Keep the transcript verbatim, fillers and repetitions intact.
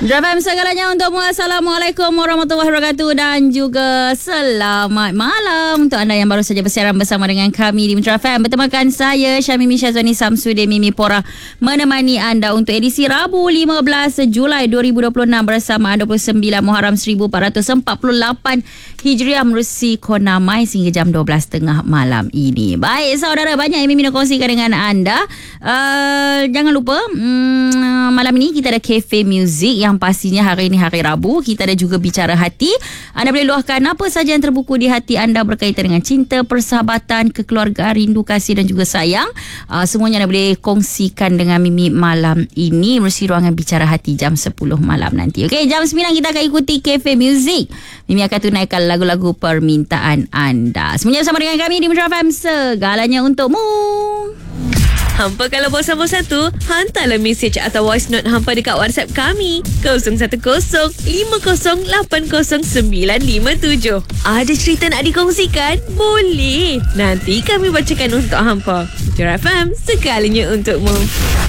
Drama segalanya untukmu. Assalamualaikum warahmatullahi wabarakatuh dan juga selamat malam untuk anda yang baru saja bersiaran bersama dengan kami di Metro F M. Bertemakan saya Syamimi Syazwani Samsudin Mimi Pora menemani anda untuk edisi Rabu lima belas Julai dua ribu dua puluh enam bersama dua puluh sembilan Muharram seribu empat ratus empat puluh lapan Hijriah menerusi Konamai sehingga jam dua belas tiga puluh malam ini. Baik saudara, banyak yang Mimi nak kongsikan dengan anda. Uh, jangan lupa hmm, malam ini kita ada Cafe Music yang pastinya hari ini hari Rabu. Kita ada juga Bicara Hati. Anda boleh luahkan apa saja yang terbuku di hati anda berkaitan dengan cinta, persahabatan, kekeluargaan, rindu, kasih dan juga sayang. Uh, semuanya anda boleh kongsikan dengan Mimi malam ini melalui ruangan Bicara Hati jam sepuluh malam nanti. Okey, jam sembilan kita akan ikuti Cafe Music. Mimi akan tunaikan lagu-lagu permintaan anda. Semuanya bersama dengan kami di Metro F M, segalanya untukmu. Hampa kalau bosan-bosan tu, hantarlah mesej atau voice note hampa dekat WhatsApp kami kosong satu kosong lima kosong lapan kosong sembilan lima tujuh. Ada cerita nak dikongsikan? Boleh. Nanti kami bacakan untuk hampa. Metro F M, segalanya untukmu.